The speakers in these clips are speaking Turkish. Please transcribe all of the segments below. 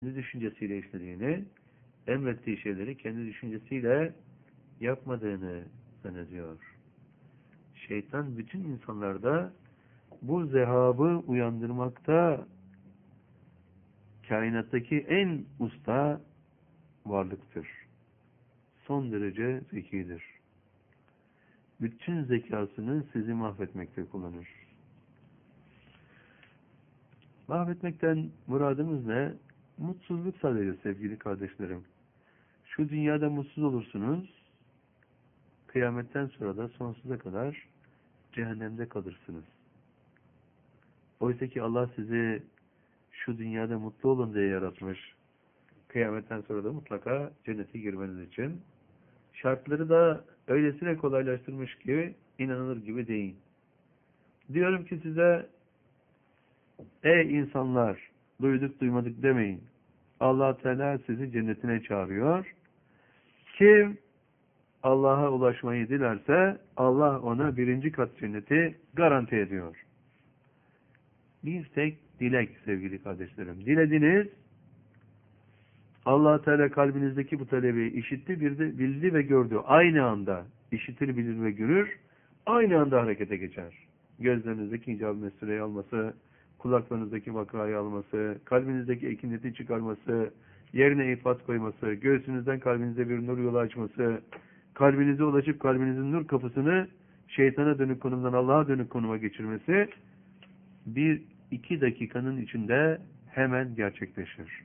kendi düşüncesiyle işlediğini, emrettiği şeyleri kendi düşüncesiyle yapmadığını zannediyor. Şeytan bütün insanlarda bu zehabı uyandırmakta kainattaki en usta varlıktır. Son derece zekidir. Bütün zekasını sizi mahvetmekte kullanır. Mahvetmekten muradımız ne? Mutsuzluk sadece sevgili kardeşlerim. Şu dünyada mutsuz olursunuz, kıyametten sonra da sonsuza kadar cehennemde kalırsınız. Oysa ki Allah sizi şu dünyada mutlu olun diye yaratmış. Kıyametten sonra da mutlaka cennete girmeniz için. Şartları da öylesine kolaylaştırmış ki inanılır gibi değil. Diyorum ki size, ey insanlar, duyduk duymadık demeyin. Allah Teala sizi cennetine çağırıyor. Kim Allah'a ulaşmayı dilerse Allah ona 1. kat cenneti garanti ediyor. Bir tek dilek sevgili kardeşlerim. Dilediniz, Allah Teala kalbinizdeki bu talebi işitti, bildi ve gördü. Aynı anda işitir, bilir ve görür. Aynı anda harekete geçer. Gözlerinizdeki icab-ı meseleyi alması, kulaklarınızdaki vakayı alması, kalbinizdeki ekineti çıkarması, yerine ifat koyması, göğsünüzden kalbinize bir nur yolu açması, kalbinize ulaşıp kalbinizin nur kapısını şeytana dönük konumdan Allah'a dönük konuma geçirmesi 1-2 dakikanın içinde hemen gerçekleşir.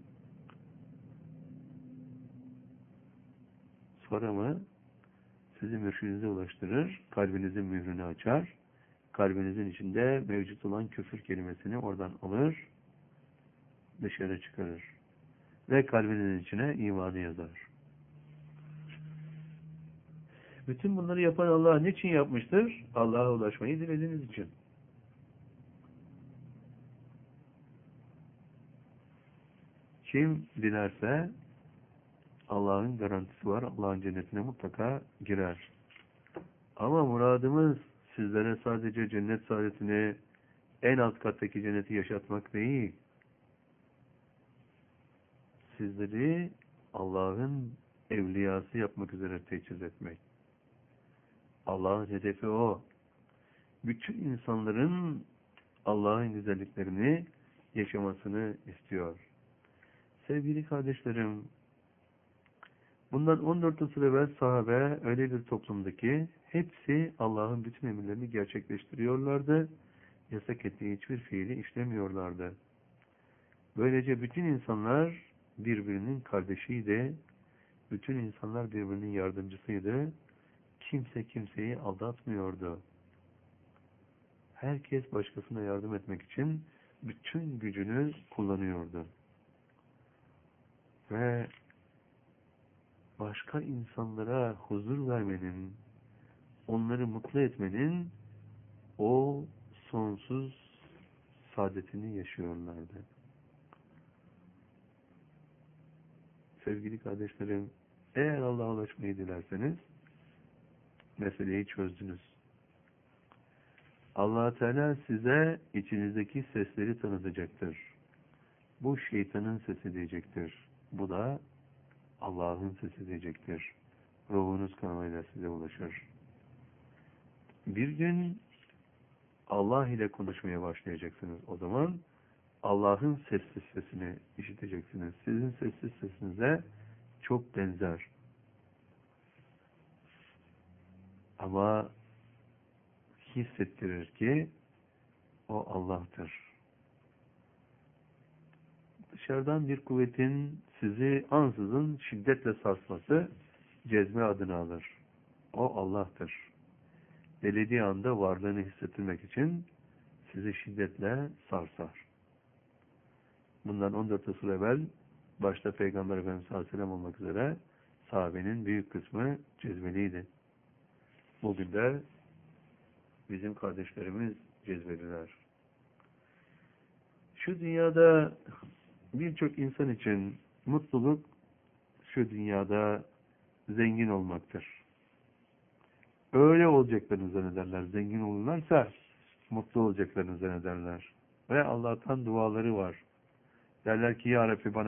Sonra mı sizi mürşidinize ulaştırır, kalbinizin mührünü açar, kalbinizin içinde mevcut olan küfür kelimesini oradan alır, dışarı çıkarır ve kalbinizin içine imanı yazar. Bütün bunları yapan Allah niçin yapmıştır? Allah'a ulaşmayı dilediğiniz için. Kim dilerse Allah'ın garantisi var. Allah'ın cennetine mutlaka girer. Ama muradımız sizlere sadece cennet saadetini, en alt kattaki cenneti yaşatmak değil. Sizleri Allah'ın evliyası yapmak üzere teçhiz etmek. Allah'ın hedefi o. Bütün insanların Allah'ın güzelliklerini yaşamasını istiyor. Sevgili kardeşlerim, bundan 14 yıl evvel sahabe öyle bir toplumdaki hepsi Allah'ın bütün emirlerini gerçekleştiriyorlardı. Yasak ettiği hiçbir fiili işlemiyorlardı. Böylece bütün insanlar birbirinin kardeşiydi. Bütün insanlar birbirinin yardımcısıydı. Kimse kimseyi aldatmıyordu. Herkes başkasına yardım etmek için bütün gücünü kullanıyordu. Ve başka insanlara huzur vermenin, onları mutlu etmenin o sonsuz saadetini yaşıyorlardı. Sevgili kardeşlerim, eğer Allah'a ulaşmayı dilerseniz meseleyi çözdünüz. Allah Teala size içinizdeki sesleri tanıtacaktır. Bu şeytanın sesi diyecektir. Bu da Allah'ın sesi diyecektir. Ruhunuz kanalıyla size ulaşır. Bir gün Allah ile konuşmaya başlayacaksınız. O zaman Allah'ın sessiz sesini işiteceksiniz. Sizin sessiz sesinize çok benzer. Ama hissettirir ki o Allah'tır. Dışarıdan bir kuvvetin sizi ansızın şiddetle sarsması cezme adını alır. O Allah'tır. Dilediği anda varlığını hissettirmek için sizi şiddetle sarsar. Bundan 14 yıl evvel başta Peygamber Efendimiz Aleyhisselam olmak üzere sahabenin büyük kısmı cezbeliydi. Bugün de bizim kardeşlerimiz cezbeliler. Şu dünyada birçok insan için mutluluk şu dünyada zengin olmaktır. Öyle olacaklarını zannederler. Zengin olurlarsa mutlu olacaklarını zannederler. Ve Allah'tan duaları var. Derler ki ya Rabbi bana